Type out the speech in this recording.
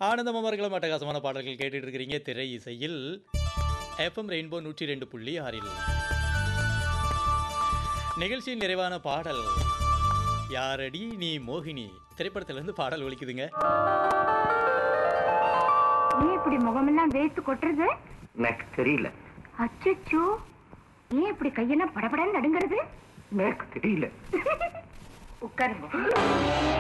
ஆனந்தமா இருக்கலாம் அட்டகாசமான பாடல்கள் கேட்டுட்டு இருக்கிறீங்க திரை இசையில் எஃப்எம் ரெயின்போ 102.6 நிகழ்ச்சியின் நிறைவான பாடல் யாரடி நீ மோகினி திரைப்படத்திலிருந்து பாடல் ஒலிக்குதுங்க. ஏன் இப்படி முகமெல்லாம் வேர்த்து கொட்டுறது? எனக்கு தெரியல. அச்சச்சோ, ஏன் இப்படி கையெல்லாம் படபடன்னு நடுங்கிறது? எனக்கு தெரியல. உட்காருங்க.